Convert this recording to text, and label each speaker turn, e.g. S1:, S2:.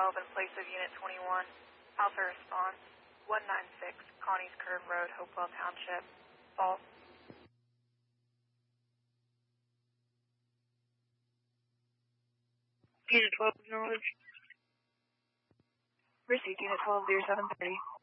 S1: 12 in place of Unit 21. Alpha response, 196 Connie's Curve Road, Hopewell Township. Fault.
S2: Unit 12, acknowledged. Received Unit 12, 0730.